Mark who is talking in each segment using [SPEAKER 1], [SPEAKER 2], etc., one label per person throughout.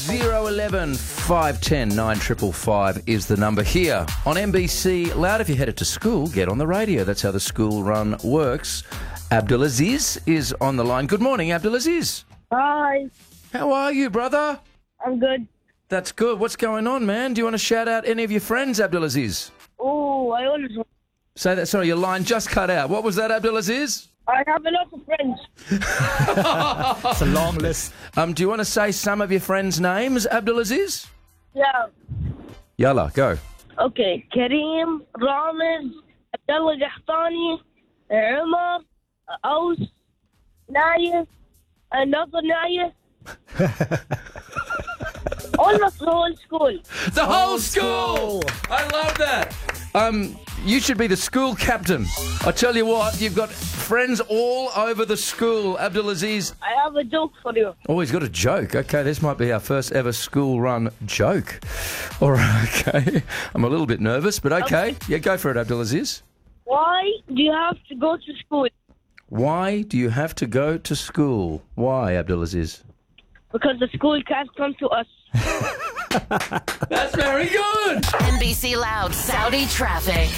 [SPEAKER 1] 011 510 9555 is the number here on NBC Loud. If you're headed to school, get on the radio. That's how the school run works. Abdulaziz is on the line. Good morning, Abdulaziz.
[SPEAKER 2] Hi.
[SPEAKER 1] How are you, brother?
[SPEAKER 2] I'm good.
[SPEAKER 1] That's good. What's going on, man? Do you want to shout out any of your friends, Abdulaziz?
[SPEAKER 2] Oh, I always want.
[SPEAKER 1] Say that. Sorry, your line just cut out. What was that, Abdulaziz?
[SPEAKER 2] I have a lot of friends.
[SPEAKER 3] It's a long list.
[SPEAKER 1] Do you want to say some of your friends' names, Abdulaziz?
[SPEAKER 2] Yeah.
[SPEAKER 1] Yalla, go.
[SPEAKER 2] Okay. Kareem, Ramiz, Abdullah Jahtani, Umar, Aus, Naya, another Naya. Almost the whole school.
[SPEAKER 1] The whole school! I love that. You should be the school captain. I tell you what, you've got friends all over the school, Abdulaziz.
[SPEAKER 2] I have a joke for you.
[SPEAKER 1] Oh, he's got a joke. Okay, this might be our first ever school-run joke. All right, okay. I'm a little bit nervous, but okay. Yeah, go for it, Abdulaziz.
[SPEAKER 2] Why do you have to go to school?
[SPEAKER 1] Why do you have to go to school? Why, Abdulaziz?
[SPEAKER 2] Because the school can't come to us.
[SPEAKER 1] That's very good.
[SPEAKER 4] NBC Loud Saudi traffic.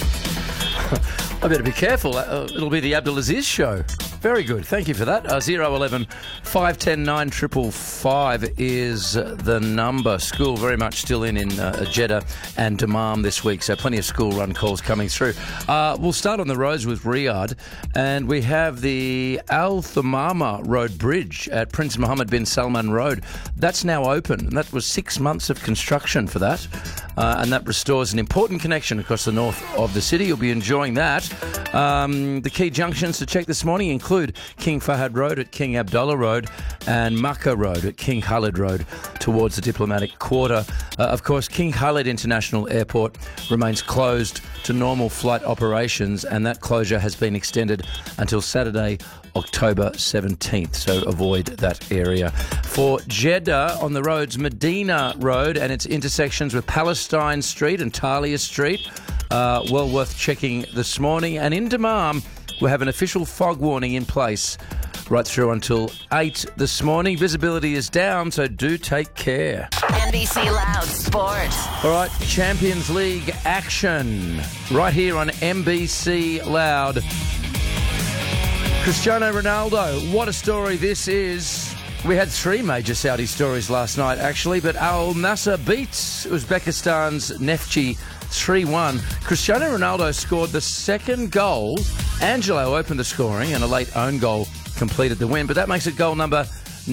[SPEAKER 1] I better be careful. It'll be the Abdulaziz show. Very good. Thank you for that. 011 510 9555 is the number. School very much still in Jeddah and Dammam this week, so plenty of school run calls coming through. We'll start on the roads with Riyadh, and we have the Al Thumama Road Bridge at Prince Mohammed bin Salman Road. That's now open, and that was 6 months of construction for that, and that restores an important connection across the north of the city. You'll be enjoying that. The key junctions to check this morning include King Fahad Road at King Abdullah Road and Makkah Road at King Khalid Road towards the diplomatic quarter. Of course, King Khalid International Airport remains closed to normal flight operations, and that closure has been extended until Saturday, October 17th, so avoid that area. For Jeddah, on the roads, Medina Road and its intersections with Palestine Street and Talia Street, well worth checking this morning. And in Dammam, we have an official fog warning in place right through until 8 this morning. Visibility is down, so do take care.
[SPEAKER 4] NBC Loud Sports.
[SPEAKER 1] All right, Champions League action right here on NBC Loud. Cristiano Ronaldo, what a story this is. We had 3 major Saudi stories last night, actually, but Al Nassr beats Uzbekistan's Neftchi 3-1. Cristiano Ronaldo scored the second goal. Angelo opened the scoring, and a late own goal completed the win, but that makes it goal number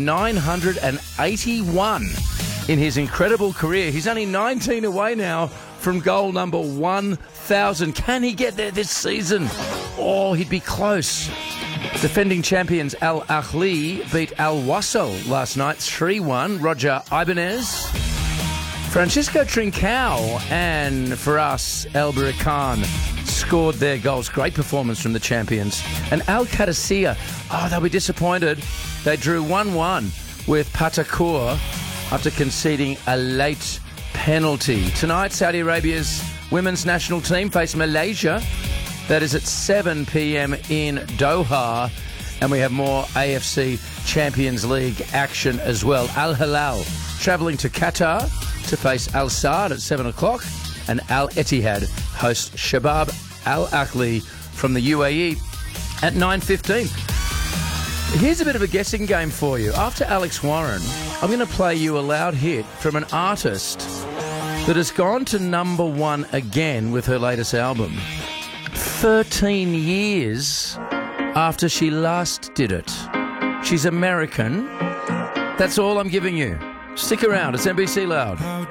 [SPEAKER 1] 981 in his incredible career. He's only 19 away now from goal number 1,000. Can he get there this season? Oh, he'd be close. Defending champions Al Ahly beat Al Wassel last night 3-1. Roger Ibanez, Francisco Trincao and Faras El Barakan scored their goals. Great performance from the champions. And Al Qadisiyah, they'll be disappointed. They drew 1-1 with Patakour after conceding a late penalty. Tonight, Saudi Arabia's women's national team face Malaysia. That is at 7 p.m. in Doha. And we have more AFC Champions League action as well. Al Hilal travelling to Qatar to face Al Saad at 7 o'clock. And Al Etihad hosts Shabab Al Ahly from the UAE at 9:15. Here's a bit of a guessing game for you. After Alex Warren, I'm going to play you a loud hit from an artist that has gone to number 1 again with her latest album. 13 years after she last did it. She's American. That's all I'm giving you. Stick around. It's NBC Loud.